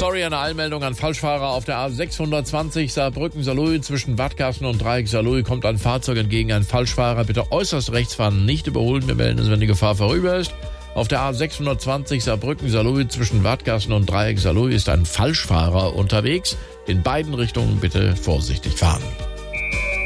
Sorry, eine Eilmeldung an Falschfahrer auf der A620 Saarbrücken-Saarlouis zwischen Wattgassen und Dreieck Saarlouis kommt ein Fahrzeug entgegen. Ein Falschfahrer, bitte äußerst rechts fahren, nicht überholen. Wir melden es, wenn die Gefahr vorüber ist. Auf der A620 Saarbrücken-Saarlouis zwischen Wattgassen und Dreieck Saarlouis ist ein Falschfahrer unterwegs. In beiden Richtungen bitte vorsichtig fahren.